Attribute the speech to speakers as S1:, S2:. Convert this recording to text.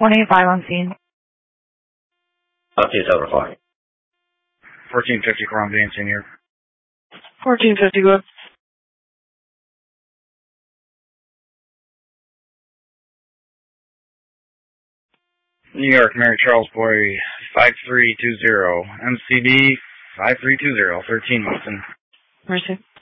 S1: 185 on scene.
S2: Updates over clock.
S3: 1450 Crom Van Senior.
S1: 1450, go ahead.
S3: New York, Mary Charles Boy, 5320. MCB 5320, 13 Wilson.
S1: Mercy.